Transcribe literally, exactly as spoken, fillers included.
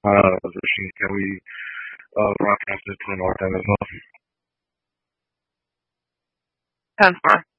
Uh, Rashid, can we uh, broadcast it to the north end as well? ten four.